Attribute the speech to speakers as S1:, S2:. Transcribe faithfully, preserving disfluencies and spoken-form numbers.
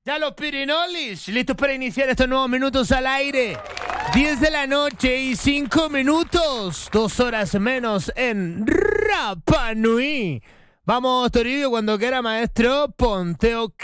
S1: Ya los Pirinolis, listos para iniciar estos nuevos minutos al aire. diez de la noche y cinco minutos. Dos horas menos en Rapa Nui. Vamos, Toribio, cuando quiera, maestro. Ponte ok.